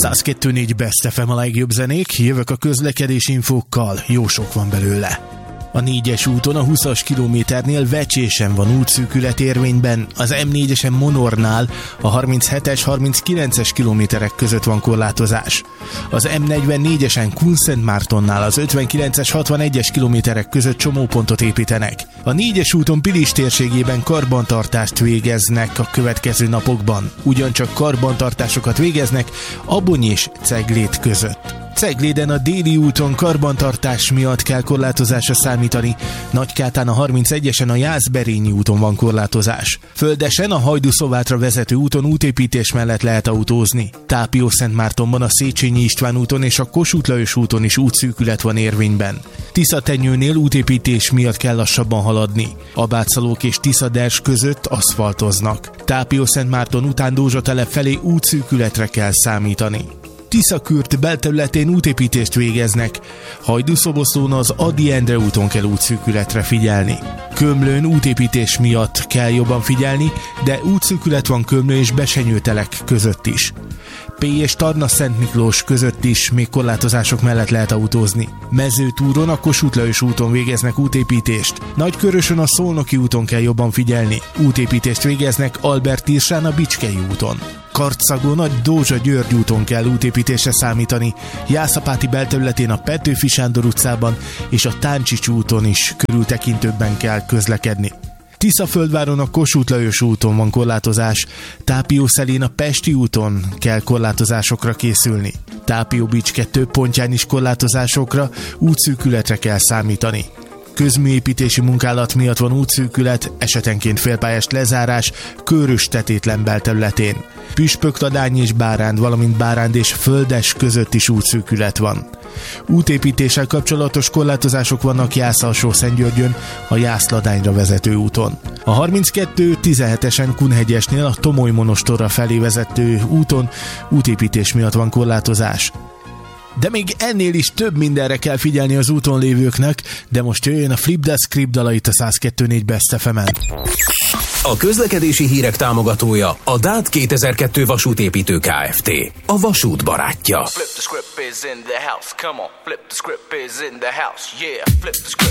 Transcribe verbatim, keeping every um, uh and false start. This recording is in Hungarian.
száz kettő négy Best ef em a legjobb zenék, jövök a közlekedés infókkal, jó sok van belőle. A négyes úton a húszas kilométernél Vecsésen van útszűkület érvényben, az em négyesen Monornál a harminchetes harminckilences kilométerek között van korlátozás. Az em negyvennégyesen Kunszentmártonnál az ötvenkilences hatvanegyes kilométerek között csomópontot építenek. A négyes úton Pilis térségében karbantartást végeznek a következő napokban. Ugyancsak karbantartásokat végeznek Abony és Ceglét között. Cegléden a déli úton karbantartás miatt kell korlátozásra számítani, Nagykátán a harmincegyesen a Jászberényi úton van korlátozás. Földesen a Hajdúszovátra vezető úton útépítés mellett lehet autózni. Tápiószentmártonban a Széchenyi István úton és a Kossuth Lajos úton is útszűkület van érvényben. Tiszatenyőnél útépítés miatt kell lassabban haladni. Abátszalók és Tiszaders között aszfaltoznak. Tápiószentmárton után Dózsatelep felé útszűkületre kell számítani. Tiszakürt belterületén útépítést végeznek. Hajdúszoboszlón az Ady Endre úton kell útszűkületre figyelni. Kömlőn útépítés miatt kell jobban figyelni, de útszűkület van Kömlő és Besenyőtelek között is. Pély és Tarna-Szent Miklós között is még korlátozások mellett lehet autózni. Mezőtúron a Kossuth Lajos úton végeznek útépítést. Nagykörösön a Szolnoki úton kell jobban figyelni. Útépítést végeznek Albert Irsán a Bicskei úton. Karcagon a Dózsa-György úton kell útépítésre számítani, Jászapáti belterületén a Petőfi Sándor utcában és a Táncsics úton is körültekintőbben kell közlekedni. Tiszaföldváron a Kossuth Lajos úton van korlátozás, Tápiószelén a Pesti úton kell korlátozásokra készülni. Tápió-Bicske több pontján is korlátozásokra, útszűkületre kell számítani. Közműépítési munkálat miatt van útszűkület, esetenként félpályás lezárás Körös-Tetétlen belterületén. Püspökladány és Báránd, valamint Báránd és Földes között is útszűkület van. Útépítéssel kapcsolatos korlátozások vannak Jász-Alsó-Szentgyörgyön, a Jász-Ladányra vezető úton. A harminckettő tizenhetesen Kunhegyesnél a Tomoly-Monostorra felé vezető úton útépítés miatt van korlátozás. De még ennél is több mindenre kell figyelni az úton lévőknek, de most jöjjön a Flip the Script dala itt a száz kettő négy Best ef em-en. A közlekedési hírek támogatója a dát kétezer-kettő vasútépítő Kft. A vasút barátja. Flip the script is in the house, come on. Flip the script is in the house, yeah. Flip the script.